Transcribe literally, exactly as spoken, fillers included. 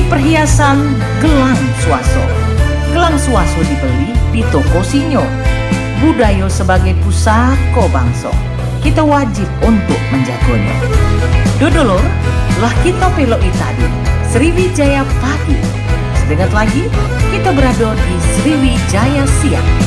perhiasan gelang swaso. Gelang swaso dibeli di toko sinyo. Budaya sebagai pusako bangsa, kita wajib untuk menjaganya. Dodolor, lah kita peloi tadi Sriwijaya pagi. Sedengat lagi kita berada di Sriwijaya siang.